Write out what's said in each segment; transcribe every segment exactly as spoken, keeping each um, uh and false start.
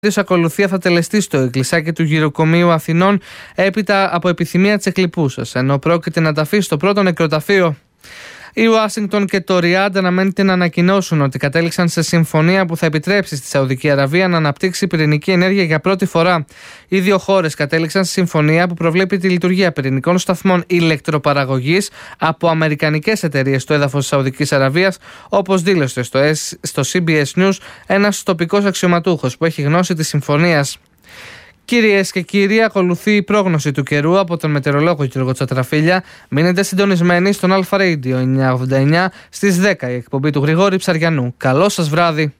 Ακολουθία θα τελεστεί στο εκκλησάκι του Γυροκομείου Αθηνών έπειτα από επιθυμία της εκλειπούσας, ενώ πρόκειται να ταφεί στο πρώτο νεκροταφείο. Η Ουάσιγκτον και το Ριάντ αναμένεται να ανακοινώσουν ότι κατέληξαν σε συμφωνία που θα επιτρέψει στη Σαουδική Αραβία να αναπτύξει πυρηνική ενέργεια για πρώτη φορά. Οι δύο χώρες κατέληξαν σε συμφωνία που προβλέπει τη λειτουργία πυρηνικών σταθμών ηλεκτροπαραγωγής από αμερικανικές εταιρείες στο έδαφος της Σαουδικής Αραβίας, όπως δήλωσε στο, στο σι μπι ες News ένας τοπικός αξιωματούχος που έχει γνώση της συμφωνίας. Κυρίες και κύριοι, ακολουθεί η πρόγνωση του καιρού από τον μετεωρολόγο Γιώργο Τσατραφίλια. Μείνετε συντονισμένοι στον Αλφα Radio εννιακόσια ογδόντα εννιά στις δέκα, η εκπομπή του Γρηγόρη Ψαριανού. Καλό σας βράδυ.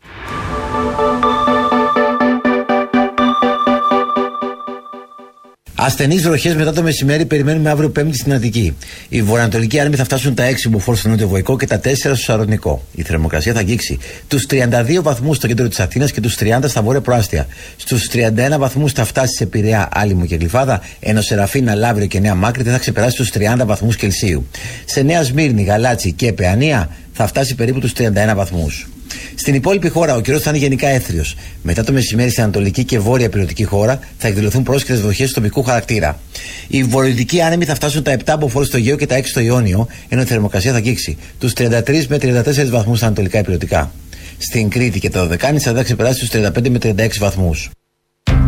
Ασθενείς βροχές μετά το μεσημέρι περιμένουμε αύριο Πέμπτη στην Αττική. Οι βορειοανατολικοί άνεμοι θα φτάσουν τα έξι μποφόρ στο νότιο Βοϊκό και τα τέσσερα στο Σαρονικό. Η θερμοκρασία θα αγγίξει τους τριάντα δύο βαθμούς στο κέντρο της Αθήνας και τους τριάντα στα βόρεια προάστια. Στους τριάντα ένα βαθμούς θα φτάσει σε Πειραιά, Άλυμο και Γλυφάδα, ενώ Σεραφίνα, Λαύριο και Νέα Μάκρη θα ξεπεράσει τους τριάντα βαθμούς Κελσίου. Σε Νέα Σμύρνη, Γαλάτσι και Παιανία θα φτάσει περίπου τους τριάντα ένα βαθμούς. Στην υπόλοιπη χώρα ο καιρός θα είναι γενικά έθριος. Μετά το μεσημέρι στην ανατολική και βόρεια υπηρετική χώρα θα εκδηλωθούν πρόσκαιρες βροχές τοπικού χαρακτήρα. Οι βορειοδυτικοί άνεμοι θα φτάσουν τα επτά μποφόρ στο Αιγαίο και τα έξι στο Ιόνιο, ενώ η θερμοκρασία θα αγγίξει τους τριάντα τρεις με τριάντα τέσσερις βαθμούς στα ανατολικά υπηρετικά. Στην Κρήτη και τα Δωδεκάνησα θα ξεπεράσει τους τριάντα πέντε με τριάντα έξι βαθμούς.